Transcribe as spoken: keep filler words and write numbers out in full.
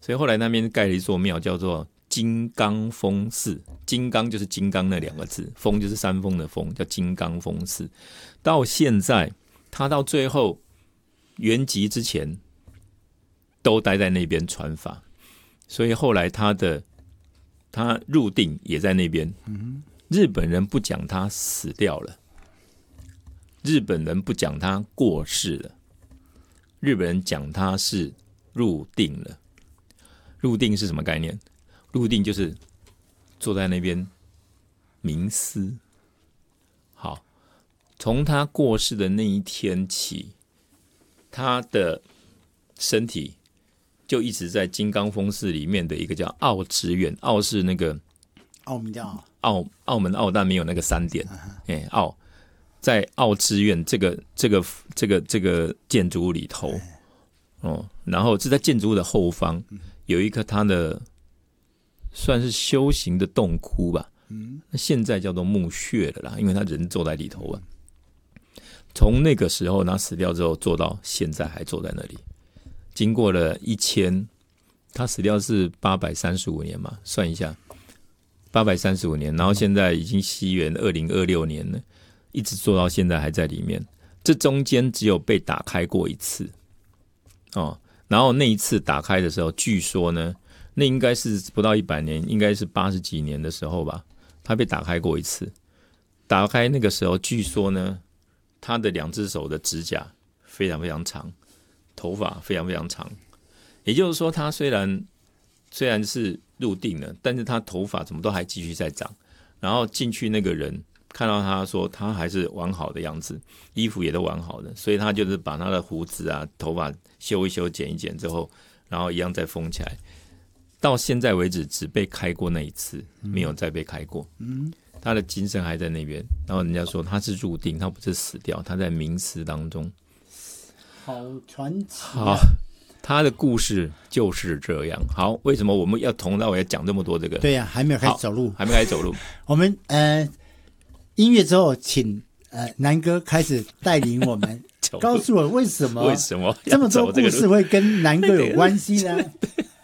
所以后来那边盖了一座庙，叫做金刚峰寺。金刚就是金刚那两个字，峰就是山峰的峰，叫金刚峰寺。到现在，他到最后圆寂之前，都待在那边传法。所以后来他的他入定也在那边。嗯、日本人不讲他死掉了，日本人不讲他过世了，日本人讲他是入定了。入定是什么概念？入定就是坐在那边冥思。好，从他过世的那一天起，他的身体就一直在金刚峰寺里面的一个叫奥之院，奥是那个澳门叫澳， 澳澳门澳，但没有那个三点，哎、uh-huh. 澳在奥之院这个这个这个这个建筑物里头，哦，然后是在建筑物的后方有一个他的算是修行的洞窟吧，嗯，那现在叫做墓穴了啦，因为他人坐在里头啊。从那个时候他死掉之后，坐到现在还坐在那里。经过了一千，他死掉是八百三十五年嘛，算一下，八百三十五年，然后现在已经西元二零二六年了，一直做到现在还在里面。这中间只有被打开过一次，哦，然后那一次打开的时候，据说呢，那应该是不到一百年，应该是八十几年的时候吧，他被打开过一次。打开那个时候，据说呢，他的两只手的指甲非常非常长。头发非常非常长，也就是说，他虽然虽然是入定了，但是他头发怎么都还继续在长。然后进去那个人看到他说，他还是完好的样子，衣服也都完好的，所以他就是把他的胡子啊、头发修一修、剪一剪之后，然后一样再封起来。到现在为止，只被开过那一次，没有再被开过。嗯，他的精神还在那边。然后人家说他是入定，他不是死掉，他在冥思当中。 好传奇、啊！ 好，他的故事就是这样。好，为什么我们要从头到尾讲这么多这个？ 对呀、啊，还没有开始走路， 还没开始走路。 我们呃音乐之后，请呃南哥开始带领我们，告诉我为什么为什么这么多故事会跟南哥有关系呢？